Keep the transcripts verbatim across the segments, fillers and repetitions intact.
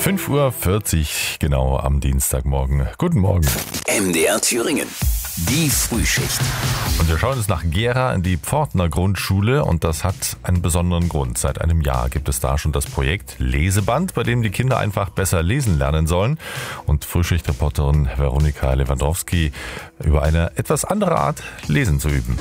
fünf Uhr vierzig genau am Dienstagmorgen. Guten Morgen. M D R Thüringen. Die Frühschicht. Und wir schauen jetzt nach Gera in die Pfortner Grundschule und das hat einen besonderen Grund. Seit einem Jahr gibt es da schon das Projekt Leseband, bei dem die Kinder einfach besser lesen lernen sollen. Und Frühschichtreporterin Veronika Lewandowski über eine etwas andere Art, lesen zu üben.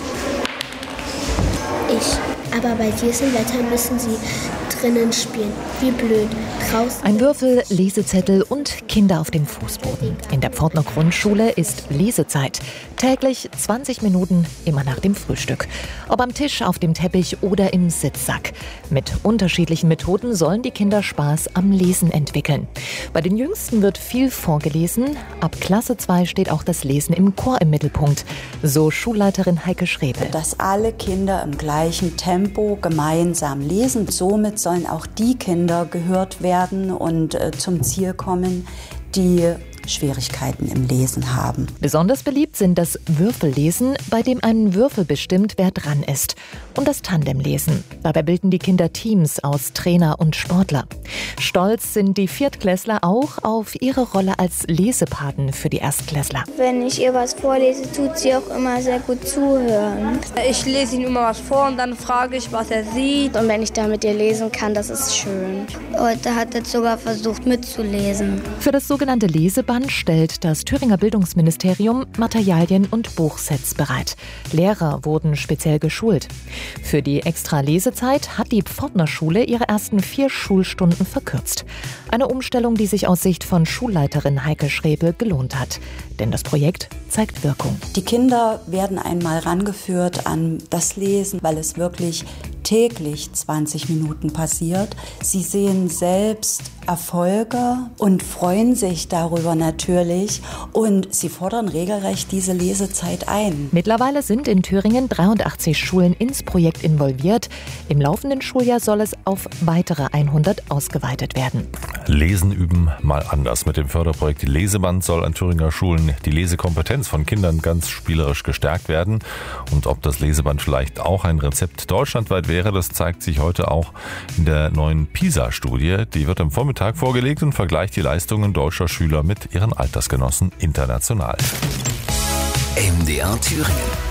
Ich. Aber bei diesem Wetter müssen sie drinnen spielen. Wie blöd. Draußen. Ein Würfel, Lesezettel und Kinder auf dem Fußboden. In der Pfortner Grundschule ist Lesezeit. Täglich zwanzig Minuten, immer nach dem Frühstück. Ob am Tisch, auf dem Teppich oder im Sitzsack. Mit unterschiedlichen Methoden sollen die Kinder Spaß am Lesen entwickeln. Bei den Jüngsten wird viel vorgelesen. Ab Klasse zwei steht auch das Lesen im Chor im Mittelpunkt. So Schulleiterin Heike Schrebel. Dass alle Kinder im gleichen Tempo gemeinsam lesen. Somit sollen auch die Kinder gehört werden und äh, zum Ziel kommen, die Schwierigkeiten im Lesen haben. Besonders beliebt sind das Würfellesen, bei dem ein Würfel bestimmt, wer dran ist. Und das Tandemlesen. Dabei bilden die Kinder Teams aus Trainer und Sportler. Stolz sind die Viertklässler auch auf ihre Rolle als Lesepaten für die Erstklässler. Wenn ich ihr was vorlese, tut sie auch immer sehr gut zuhören. Ich lese ihm immer was vor und dann frage ich, was er sieht. Und wenn ich da mit ihr lesen kann, das ist schön. Heute hat er sogar versucht mitzulesen. Für das sogenannte Leseband stellt das Thüringer Bildungsministerium Materialien und Buchsets bereit. Lehrer wurden speziell geschult. Für die extra Lesezeit hat die Pfortner Schule ihre ersten vier Schulstunden verkürzt. Eine Umstellung, die sich aus Sicht von Schulleiterin Heike Schrebel gelohnt hat. Denn das Projekt zeigt Wirkung. Die Kinder werden einmal rangeführt an das Lesen, weil es wirklich täglich zwanzig Minuten passiert. Sie sehen selbst Erfolge und freuen sich darüber natürlich und sie fordern regelrecht diese Lesezeit ein. Mittlerweile sind in Thüringen dreiundachtzig Schulen ins Projekt involviert. Im laufenden Schuljahr soll es auf weitere hundert ausgeweitet werden. Lesen üben mal anders. Mit dem Förderprojekt Leseband soll an Thüringer Schulen die Lesekompetenz von Kindern ganz spielerisch gestärkt werden. Und ob das Leseband vielleicht auch ein Rezept deutschlandweit wäre, das zeigt sich heute auch in der neuen PISA-Studie. Die wird am Vormittag vorgelegt und vergleicht die Leistungen deutscher Schüler mit ihren Altersgenossen international. M D R Thüringen.